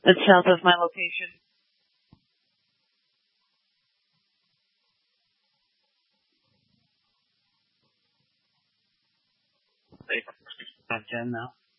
That's south of my location. About 10 now.